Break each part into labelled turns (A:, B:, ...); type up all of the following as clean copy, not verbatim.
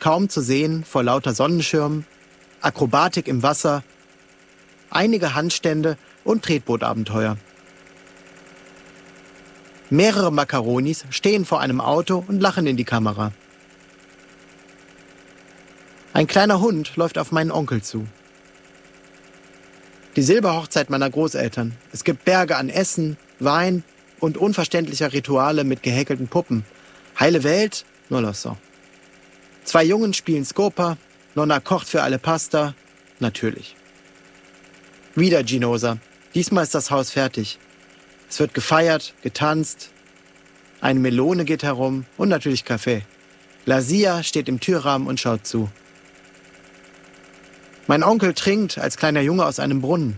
A: kaum zu sehen vor lauter Sonnenschirmen, Akrobatik im Wasser, einige Handstände und Tretbootabenteuer. Mehrere Macaronis stehen vor einem Auto und lachen in die Kamera. Ein kleiner Hund läuft auf meinen Onkel zu. Die Silberhochzeit meiner Großeltern. Es gibt Berge an Essen, Wein und unverständlicher Rituale mit gehäkelten Puppen. Heile Welt, no lo so. 2 Jungen spielen Scopa, Nonna kocht für alle Pasta, natürlich. Wieder Ginosa. Diesmal ist das Haus fertig. Es wird gefeiert, getanzt, eine Melone geht herum und natürlich Kaffee. Lazia steht im Türrahmen und schaut zu. Mein Onkel trinkt als kleiner Junge aus einem Brunnen.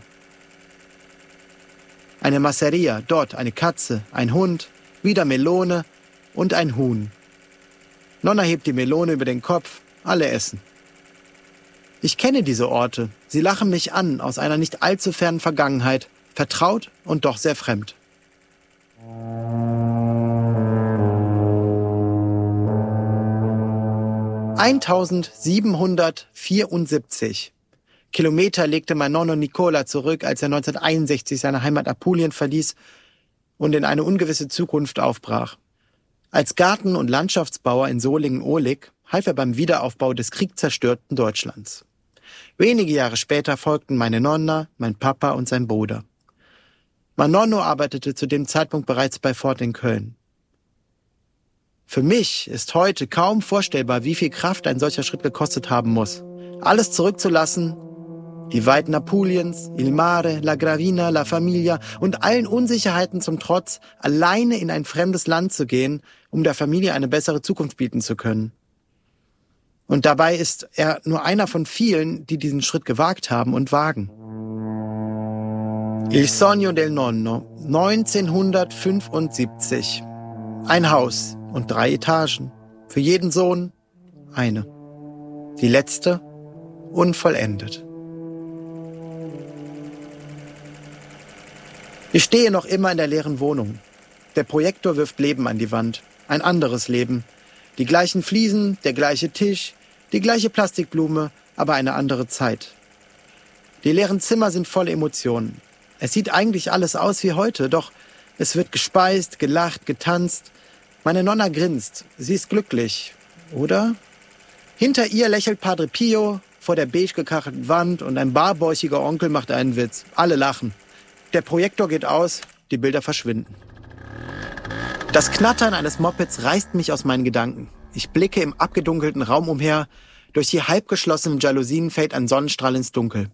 A: Eine Masseria, dort eine Katze, ein Hund, wieder Melone und ein Huhn. Nonna hebt die Melone über den Kopf, alle essen. Ich kenne diese Orte, sie lachen mich an aus einer nicht allzu fernen Vergangenheit, vertraut und doch sehr fremd. (1774) Kilometer legte mein Nonno Nicola zurück, als er 1961 seine Heimat Apulien verließ und in eine ungewisse Zukunft aufbrach. Als Garten- und Landschaftsbauer in Solingen-Ohlig half er beim Wiederaufbau des kriegszerstörten Deutschlands. Wenige Jahre später folgten meine Nonna, mein Papa und sein Bruder. Mein Nonno arbeitete zu dem Zeitpunkt bereits bei Ford in Köln. Für mich ist heute kaum vorstellbar, wie viel Kraft ein solcher Schritt gekostet haben muss. Alles zurückzulassen, die Weiten Apuliens, Il Mare, La Gravina, La Famiglia und allen Unsicherheiten zum Trotz, alleine in ein fremdes Land zu gehen, um der Familie eine bessere Zukunft bieten zu können. Und dabei ist er nur einer von vielen, die diesen Schritt gewagt haben und wagen. Il Sogno del Nonno, 1975. Ein Haus und 3 Etagen. Für jeden Sohn eine. Die letzte unvollendet. Ich stehe noch immer in der leeren Wohnung. Der Projektor wirft Leben an die Wand. Ein anderes Leben. Die gleichen Fliesen, der gleiche Tisch, die gleiche Plastikblume, aber eine andere Zeit. Die leeren Zimmer sind voll Emotionen. Es sieht eigentlich alles aus wie heute, doch es wird gespeist, gelacht, getanzt. Meine Nonna grinst. Sie ist glücklich, oder? Hinter ihr lächelt Padre Pio vor der beige gekachelten Wand und ein barbäuchiger Onkel macht einen Witz. Alle lachen. Der Projektor geht aus, die Bilder verschwinden. Das Knattern eines Mopeds reißt mich aus meinen Gedanken. Ich blicke im abgedunkelten Raum umher. Durch die halbgeschlossenen Jalousien fällt ein Sonnenstrahl ins Dunkel.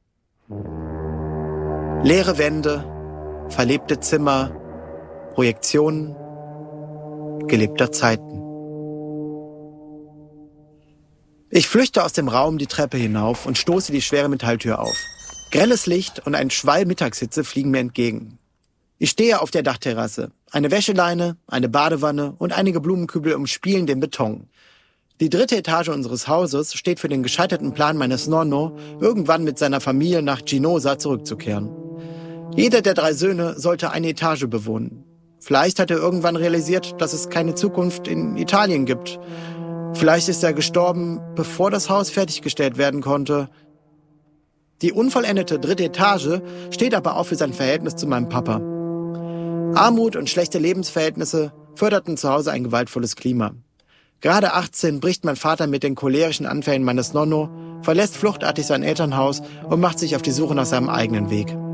A: Leere Wände, verlebte Zimmer, Projektionen gelebter Zeiten. Ich flüchte aus dem Raum die Treppe hinauf und stoße die schwere Metalltür auf. Grelles Licht und ein Schwall Mittagshitze fliegen mir entgegen. Ich stehe auf der Dachterrasse. Eine Wäscheleine, eine Badewanne und einige Blumenkübel umspielen den Beton. Die 3. Etage unseres Hauses steht für den gescheiterten Plan meines Nonno, irgendwann mit seiner Familie nach Ginosa zurückzukehren. Jeder der 3 Söhne sollte eine Etage bewohnen. Vielleicht hat er irgendwann realisiert, dass es keine Zukunft in Italien gibt. Vielleicht ist er gestorben, bevor das Haus fertiggestellt werden konnte. Die unvollendete 3. Etage steht aber auch für sein Verhältnis zu meinem Papa. Armut und schlechte Lebensverhältnisse förderten zu Hause ein gewaltvolles Klima. Gerade 18 bricht mein Vater mit den cholerischen Anfällen meines Nonno, verlässt fluchtartig sein Elternhaus und macht sich auf die Suche nach seinem eigenen Weg.